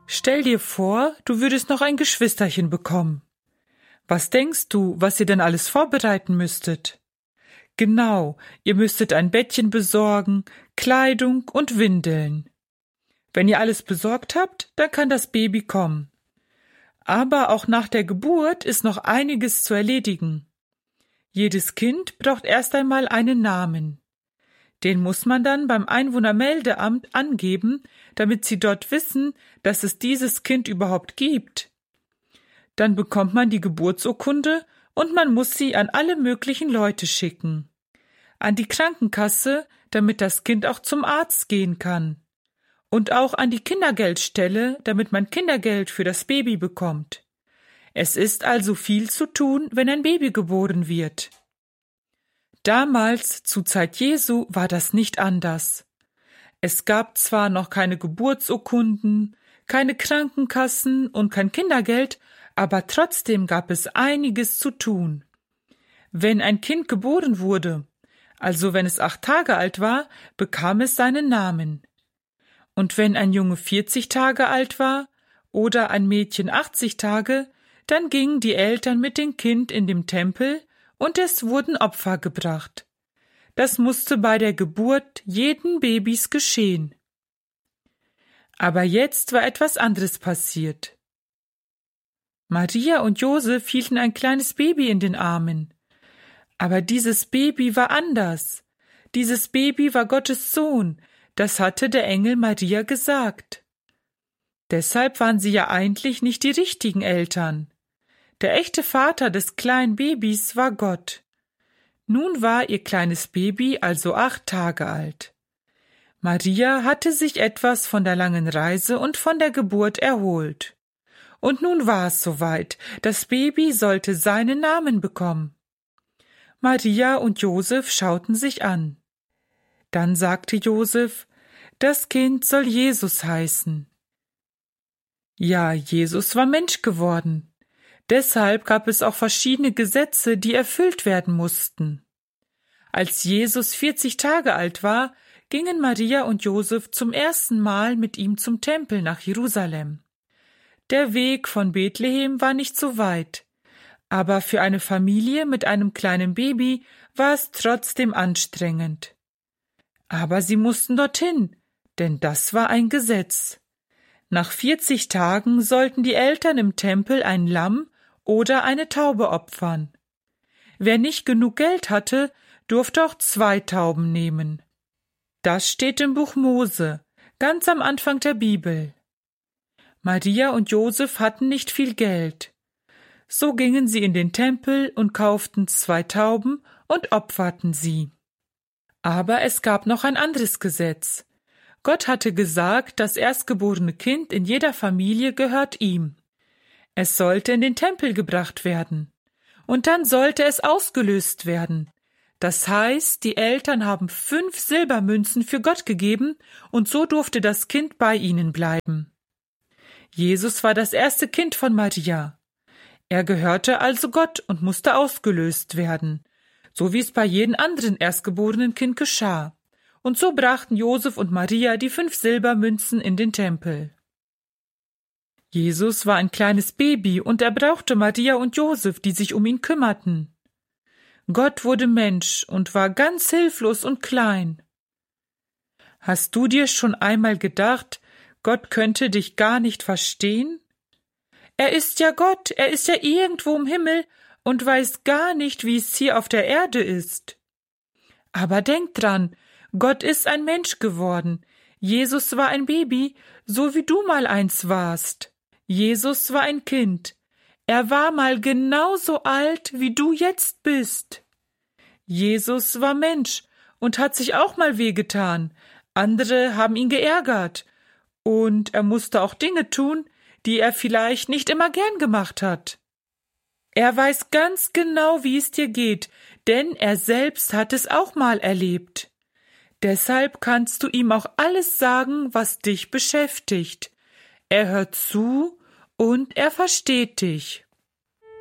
Stell dir vor, du würdest noch ein Geschwisterchen bekommen. Was denkst du, was ihr denn alles vorbereiten müsstet? Genau, ihr müsstet ein Bettchen besorgen, Kleidung und Windeln. Wenn ihr alles besorgt habt, dann kann das Baby kommen. Aber auch nach der Geburt ist noch einiges zu erledigen. Jedes Kind braucht erst einmal einen Namen. Den muss man dann beim Einwohnermeldeamt angeben, damit sie dort wissen, dass es dieses Kind überhaupt gibt. Dann bekommt man die Geburtsurkunde und man muss sie an alle möglichen Leute schicken. An die Krankenkasse, damit das Kind auch zum Arzt gehen kann. Und auch an die Kindergeldstelle, damit man Kindergeld für das Baby bekommt. Es ist also viel zu tun, wenn ein Baby geboren wird. Damals, zur Zeit Jesu, war das nicht anders. Es gab zwar noch keine Geburtsurkunden, keine Krankenkassen und kein Kindergeld, aber trotzdem gab es einiges zu tun. Wenn ein Kind geboren wurde, also wenn es 8 Tage alt war, bekam es seinen Namen. Und wenn ein Junge 40 Tage alt war oder ein Mädchen 80 Tage, dann gingen die Eltern mit dem Kind in den Tempel und es wurden Opfer gebracht. Das musste bei der Geburt jeden Babys geschehen. Aber jetzt war etwas anderes passiert. Maria und Josef hielten ein kleines Baby in den Armen. Aber dieses Baby war anders. Dieses Baby war Gottes Sohn, das hatte der Engel Maria gesagt. Deshalb waren sie ja eigentlich nicht die richtigen Eltern. Der echte Vater des kleinen Babys war Gott. Nun war ihr kleines Baby also 8 Tage alt. Maria hatte sich etwas von der langen Reise und von der Geburt erholt. Und nun war es soweit, das Baby sollte seinen Namen bekommen. Maria und Josef schauten sich an. Dann sagte Josef, das Kind soll Jesus heißen. Ja, Jesus war Mensch geworden. Deshalb gab es auch verschiedene Gesetze, die erfüllt werden mussten. Als Jesus 40 Tage alt war, gingen Maria und Josef zum ersten Mal mit ihm zum Tempel nach Jerusalem. Der Weg von Bethlehem war nicht so weit, aber für eine Familie mit einem kleinen Baby war es trotzdem anstrengend. Aber sie mussten dorthin, denn das war ein Gesetz. Nach 40 Tagen sollten die Eltern im Tempel ein Lamm oder eine Taube opfern. Wer nicht genug Geld hatte, durfte auch 2 Tauben nehmen. Das steht im Buch Mose, ganz am Anfang der Bibel. Maria und Josef hatten nicht viel Geld. So gingen sie in den Tempel und kauften 2 Tauben und opferten sie. Aber es gab noch ein anderes Gesetz. Gott hatte gesagt, das erstgeborene Kind in jeder Familie gehört ihm. Es sollte in den Tempel gebracht werden. Und dann sollte es ausgelöst werden. Das heißt, die Eltern haben 5 Silbermünzen für Gott gegeben und so durfte das Kind bei ihnen bleiben. Jesus war das erste Kind von Maria. Er gehörte also Gott und musste ausgelöst werden, so wie es bei jedem anderen erstgeborenen Kind geschah. Und so brachten Josef und Maria die 5 Silbermünzen in den Tempel. Jesus war ein kleines Baby und er brauchte Maria und Josef, die sich um ihn kümmerten. Gott wurde Mensch und war ganz hilflos und klein. Hast du dir schon einmal gedacht, Gott könnte dich gar nicht verstehen? Er ist ja Gott, er ist ja irgendwo im Himmel und weiß gar nicht, wie es hier auf der Erde ist. Aber denk dran, Gott ist ein Mensch geworden. Jesus war ein Baby, so wie du mal eins warst. Jesus war ein Kind. Er war mal genauso alt, wie du jetzt bist. Jesus war Mensch und hat sich auch mal wehgetan. Andere haben ihn geärgert. Und er musste auch Dinge tun, die er vielleicht nicht immer gern gemacht hat. Er weiß ganz genau, wie es dir geht, denn er selbst hat es auch mal erlebt. Deshalb kannst du ihm auch alles sagen, was dich beschäftigt. Er hört zu und er versteht dich.